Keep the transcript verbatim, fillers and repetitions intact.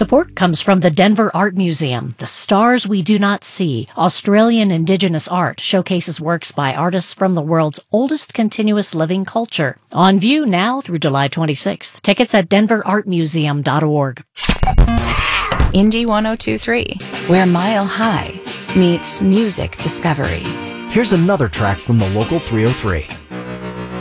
Support comes from the Denver Art Museum. The Stars We Do Not See, Australian Indigenous art, showcases works by artists from the world's oldest continuous living culture. On view now through July twenty-sixth. Tickets at denver art museum dot org. Indie one oh two point three, where Mile High meets music discovery. Here's another track from the local three oh three.